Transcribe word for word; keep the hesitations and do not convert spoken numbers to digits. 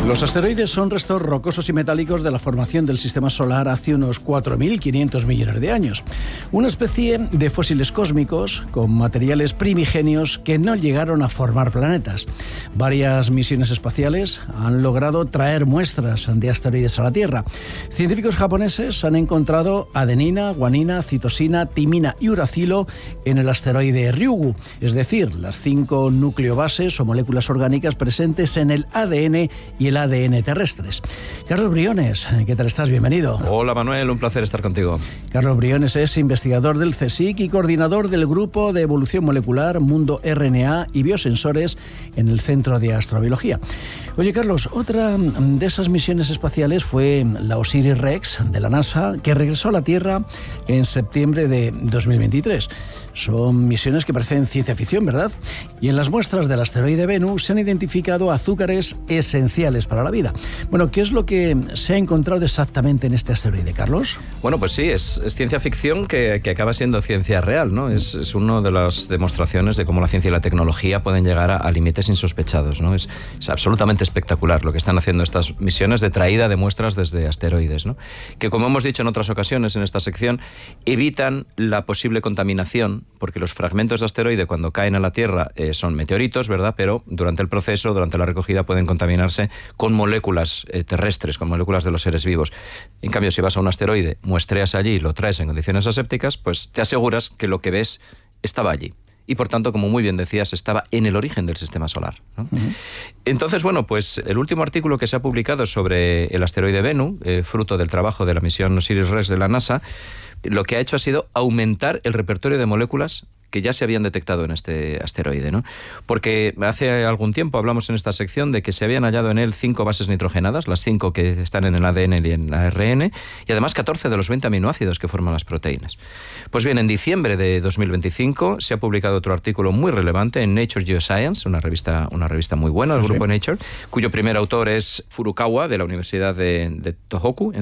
Los asteroides son restos rocosos y metálicos de la formación del sistema solar hace unos cuatro mil quinientos millones de años. Una especie de fósiles cósmicos con materiales primigenios que no llegaron a formar planetas. Varias misiones espaciales han logrado traer muestras de asteroides a la Tierra. Científicos japoneses han encontrado adenina, guanina, citosina, timina y uracilo en el asteroide Ryugu, es decir, las cinco nucleobases o moléculas orgánicas presentes en el A D N y el A D N terrestres. Carlos Briones, ¿qué tal estás? Bienvenido. Hola Manuel, un placer estar contigo. Carlos Briones es investigador del CSIC y coordinador del Grupo de Evolución Molecular, Mundo R N A y Biosensores en el Centro de Astrobiología. Oye Carlos, otra de esas misiones espaciales fue la Osiris-Rex de la NASA, que regresó a la Tierra en septiembre de dos mil veintitrés. Son misiones que parecen ciencia ficción, ¿verdad? Y en las muestras del asteroide Bennu se han identificado azúcares esenciales para la vida. Bueno, ¿qué es lo que se ha encontrado exactamente en este asteroide, Carlos? Bueno, pues sí, es, es ciencia ficción que, que acaba siendo ciencia real, ¿no? Es, es una de las demostraciones de cómo la ciencia y la tecnología pueden llegar a, a límites insospechados, ¿no? Es, es absolutamente espectacular lo que están haciendo estas misiones de traída de muestras desde asteroides, ¿no? Que, como hemos dicho en otras ocasiones en esta sección, evitan la posible contaminación, porque los fragmentos de asteroide cuando caen a la Tierra eh, son meteoritos, ¿verdad? Pero durante el proceso, durante la recogida, pueden contaminarse con moléculas eh, terrestres, con moléculas de los seres vivos. En cambio, si vas a un asteroide, muestreas allí y lo traes en condiciones asépticas, pues te aseguras que lo que ves estaba allí. Y por tanto, como muy bien decías, estaba en el origen del sistema solar, ¿no? Uh-huh. Entonces, bueno, pues el último artículo que se ha publicado sobre el asteroide Bennu, eh, fruto del trabajo de la misión Osiris-Rex de la NASA, lo que ha hecho ha sido aumentar el repertorio de moléculas que ya se habían detectado en este asteroide, ¿no? Porque hace algún tiempo hablamos en esta sección de que se habían hallado en él cinco bases nitrogenadas, las cinco que están en el A D N y en la R N, y además catorce de los veinte aminoácidos que forman las proteínas. Pues bien, en diciembre de dos mil veinticinco se ha publicado otro artículo muy relevante en Nature Geoscience, una revista, una revista muy buena del sí, grupo sí. Nature, cuyo primer autor es Furukawa, de la Universidad de, de Tohoku,